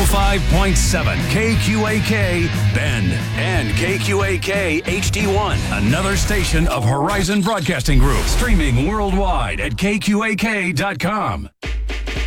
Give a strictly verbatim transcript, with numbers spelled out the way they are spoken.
oh five point seven K Q A K Bend and K Q A K H D one, another station of Horizon Broadcasting Group, streaming worldwide at K Q A K dot com.